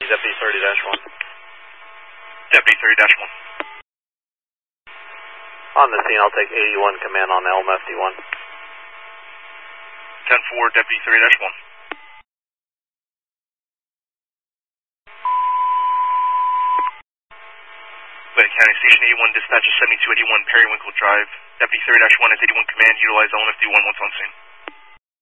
Deputy 30-1. Deputy 30-1. On the scene, I'll take 81 command on LMFD1. 10-4, Deputy 30-1. Lake County Station 81, dispatcher 7281 Periwinkle Drive. Deputy 30-1 is 81 command, utilize LMFD1 once on scene.